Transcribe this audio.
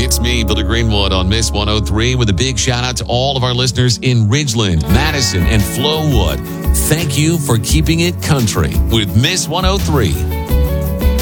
It's me, Billy Greenwood, on Miss 103 with a big shout out to all of our listeners in Ridgeland, Madison, and Flowood. Thank you for keeping it country with Miss 103.